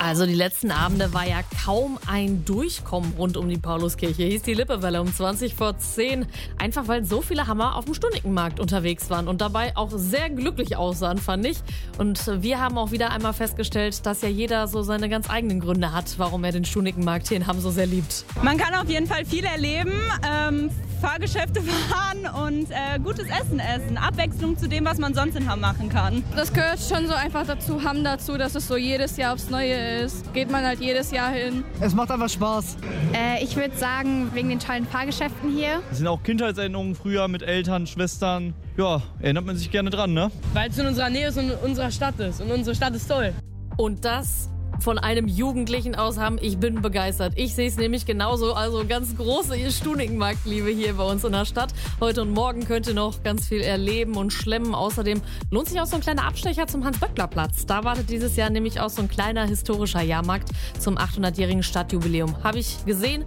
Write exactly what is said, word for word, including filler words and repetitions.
Also die letzten Abende war ja kaum ein Durchkommen rund um die Pauluskirche. Hieß die Lippewelle um zwanzig vor zehn. Einfach weil so viele Hammer auf dem Stunikenmarkt unterwegs waren und dabei auch sehr glücklich aussahen, fand ich. Und wir haben auch wieder einmal festgestellt, dass ja jeder so seine ganz eigenen Gründe hat, warum er den Stunikenmarkt hier in Hamm so sehr liebt. Man kann auf jeden Fall viel erleben, ähm, Fahrgeschäfte fahren und äh, gutes Essen essen. Abwechslung zu dem, was man sonst in Hamm machen kann. Das gehört schon so einfach dazu, Hamm dazu, dass es so jedes Jahr aufs Neue ist. Geht man halt jedes Jahr hin. Es macht einfach Spaß. Äh, ich würde sagen, wegen den tollen Fahrgeschäften hier. Das sind auch Kindheitserinnerungen früher mit Eltern, Schwestern. Ja, erinnert man sich gerne dran, ne? Weil es in unserer Nähe ist und in unserer Stadt ist. Und unsere Stadt ist toll. Und das von einem Jugendlichen aus Hamm. Ich bin begeistert. Ich sehe es nämlich genauso. Also ganz große Stunikenmarktliebe hier bei uns in der Stadt. Heute und morgen könnt ihr noch ganz viel erleben und schlemmen. Außerdem lohnt sich auch so ein kleiner Abstecher zum Hans-Böckler-Platz. Da wartet dieses Jahr nämlich auch so ein kleiner historischer Jahrmarkt zum achthundertjährigen Stadtjubiläum. Habe ich gesehen.